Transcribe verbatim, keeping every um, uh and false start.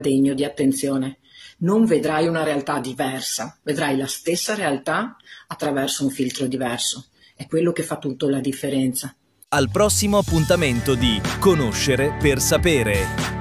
degno di attenzione. Non vedrai una realtà diversa, vedrai la stessa realtà attraverso un filtro diverso. È quello che fa tutto la differenza. Al prossimo appuntamento di Conoscere per sapere.